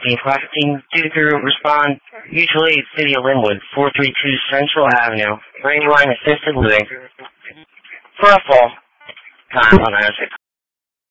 15 Classing Duker, respond, mutual aid, City of Linwood, 432 Central Avenue, Brain Line Assisted Living. For a full time on